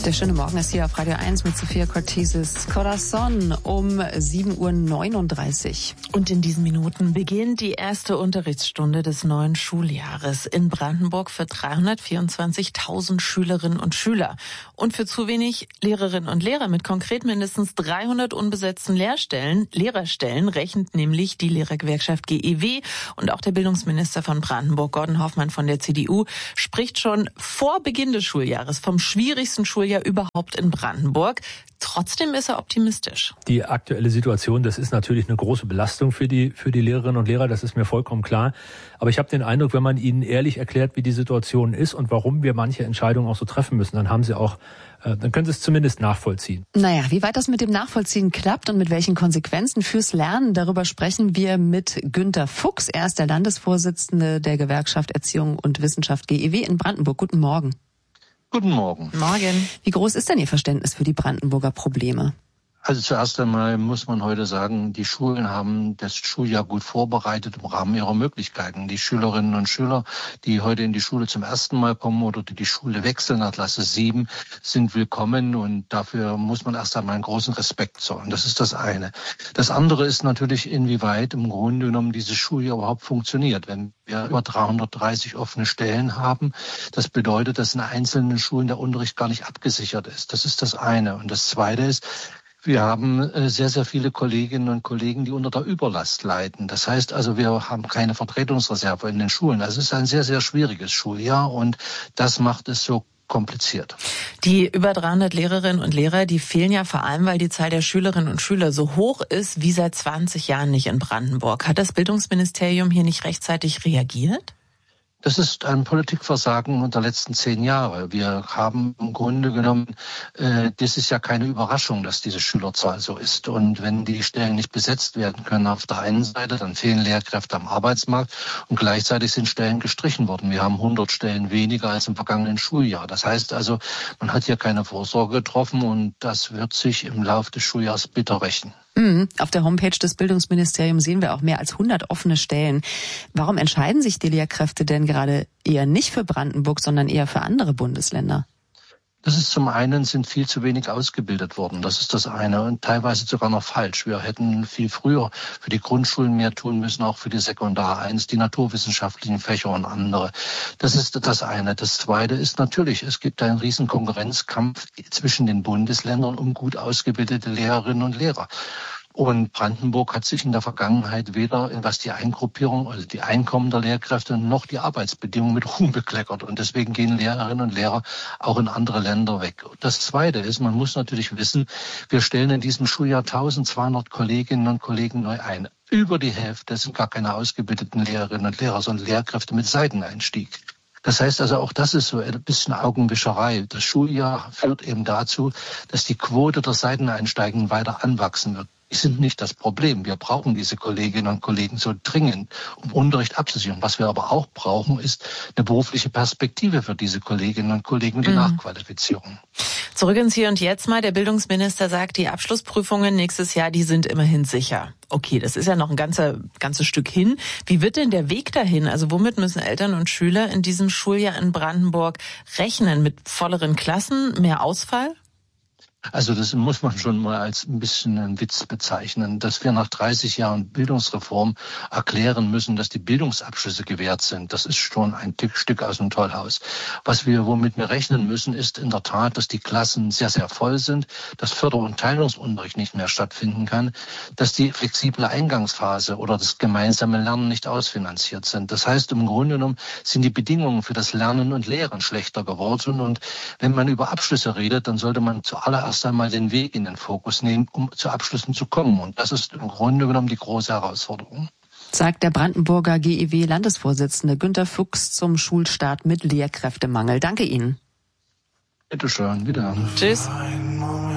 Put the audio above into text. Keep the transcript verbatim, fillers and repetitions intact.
Der schöne Morgen ist hier auf Radio eins mit Sophia Cortesis. Corazon um sieben Uhr neununddreißig. Und in diesen Minuten beginnt die erste Unterrichtsstunde des neuen Schuljahres in Brandenburg für dreihundertvierundzwanzigtausend Schülerinnen und Schüler. Und für zu wenig Lehrerinnen und Lehrer mit konkret mindestens dreihundert unbesetzten Lehrstellen, Lehrerstellen rechnet nämlich die Lehrergewerkschaft G E W. Und auch der Bildungsminister von Brandenburg, Gordon Hoffmann von der C D U, spricht schon vor Beginn des Schuljahres vom schwierigsten Schuljahr überhaupt in Brandenburg. Trotzdem ist er optimistisch. Die aktuelle Situation, das ist natürlich eine große Belastung für die für die Lehrerinnen und Lehrer, das ist mir vollkommen klar. Aber ich habe den Eindruck, wenn man ihnen ehrlich erklärt, wie die Situation ist und warum wir manche Entscheidungen auch so treffen müssen, dann haben sie auch, äh, dann können sie es zumindest nachvollziehen. Naja, wie weit das mit dem Nachvollziehen klappt und mit welchen Konsequenzen fürs Lernen, darüber sprechen wir mit Günter Fuchs. Er ist der Landesvorsitzende der Gewerkschaft Erziehung und Wissenschaft G E W in Brandenburg. Guten Morgen. Guten Morgen. Morgen. Wie groß ist denn Ihr Verständnis für die Brandenburger Probleme? Also zuerst einmal muss man heute sagen, die Schulen haben das Schuljahr gut vorbereitet im Rahmen ihrer Möglichkeiten. Die Schülerinnen und Schüler, die heute in die Schule zum ersten Mal kommen oder die die Schule wechseln nach Klasse sieben, sind willkommen und dafür muss man erst einmal einen großen Respekt zollen. Das ist das eine. Das andere ist natürlich, inwieweit im Grunde genommen dieses Schuljahr überhaupt funktioniert. Wenn wir über dreihundertdreißig offene Stellen haben, das bedeutet, dass in einzelnen Schulen der Unterricht gar nicht abgesichert ist. Das ist das eine. Und das zweite ist, wir haben sehr, sehr viele Kolleginnen und Kollegen, die unter der Überlast leiden. Das heißt also, wir haben keine Vertretungsreserve in den Schulen. Also es ist ein sehr, sehr schwieriges Schuljahr und das macht es so kompliziert. Die über dreihundert Lehrerinnen und Lehrer, die fehlen ja vor allem, weil die Zahl der Schülerinnen und Schüler so hoch ist wie seit zwanzig Jahren nicht in Brandenburg. Hat das Bildungsministerium hier nicht rechtzeitig reagiert? Das ist ein Politikversagen der letzten zehn Jahre. Wir haben im Grunde genommen, äh, das ist ja keine Überraschung, dass diese Schülerzahl so ist. Und wenn die Stellen nicht besetzt werden können auf der einen Seite, dann fehlen Lehrkräfte am Arbeitsmarkt und gleichzeitig sind Stellen gestrichen worden. Wir haben hundert Stellen weniger als im vergangenen Schuljahr. Das heißt also, man hat hier keine Vorsorge getroffen und das wird sich im Laufe des Schuljahres bitter rächen. Mhm. Auf der Homepage des Bildungsministeriums sehen wir auch mehr als hundert offene Stellen. Warum entscheiden sich die Lehrkräfte denn gerade eher nicht für Brandenburg, sondern eher für andere Bundesländer? Das ist zum einen, sind viel zu wenig ausgebildet worden. Das ist das eine. Und teilweise sogar noch falsch. Wir hätten viel früher für die Grundschulen mehr tun müssen, auch für die Sekundar eins, die naturwissenschaftlichen Fächer und andere. Das ist das eine. Das zweite ist natürlich, es gibt einen riesen Konkurrenzkampf zwischen den Bundesländern um gut ausgebildete Lehrerinnen und Lehrer. Und Brandenburg hat sich in der Vergangenheit weder, was die Eingruppierung, also die Einkommen der Lehrkräfte, noch die Arbeitsbedingungen mit Ruhm bekleckert. Und deswegen gehen Lehrerinnen und Lehrer auch in andere Länder weg. Das Zweite ist, man muss natürlich wissen, wir stellen in diesem Schuljahr eintausendzweihundert Kolleginnen und Kollegen neu ein. Über die Hälfte sind gar keine ausgebildeten Lehrerinnen und Lehrer, sondern Lehrkräfte mit Seiteneinstieg. Das heißt also, auch das ist so ein bisschen Augenwischerei. Das Schuljahr führt eben dazu, dass die Quote der Seiteneinsteigen weiter anwachsen wird. Die sind nicht das Problem. Wir brauchen diese Kolleginnen und Kollegen so dringend, um Unterricht abzusichern. Was wir aber auch brauchen, ist eine berufliche Perspektive für diese Kolleginnen und Kollegen, die mhm. Nachqualifizierung. Zurück ins Hier und Jetzt mal. Der Bildungsminister sagt, die Abschlussprüfungen nächstes Jahr, die sind immerhin sicher. Okay, das ist ja noch ein ganzer, ganzes Stück hin. Wie wird denn der Weg dahin? Also womit müssen Eltern und Schüler in diesem Schuljahr in Brandenburg rechnen? Mit volleren Klassen, mehr Ausfall? Also das muss man schon mal als ein bisschen einen Witz bezeichnen, dass wir nach dreißig Jahren Bildungsreform erklären müssen, dass die Bildungsabschlüsse gewährt sind. Das ist schon ein Stück aus dem Tollhaus. Was wir, womit wir rechnen müssen, ist in der Tat, dass die Klassen sehr, sehr voll sind, dass Förder- und Teilungsunterricht nicht mehr stattfinden kann, dass die flexible Eingangsphase oder das gemeinsame Lernen nicht ausfinanziert sind. Das heißt, im Grunde genommen sind die Bedingungen für das Lernen und Lehren schlechter geworden. Und wenn man über Abschlüsse redet, dann sollte man zuallererst einmal den Weg in den Fokus nehmen, um zu Abschlüssen zu kommen. Und das ist im Grunde genommen die große Herausforderung. Sagt der Brandenburger G E W-Landesvorsitzende Günter Fuchs zum Schulstart mit Lehrkräftemangel. Danke Ihnen. Bitte schön, wieder. Tschüss.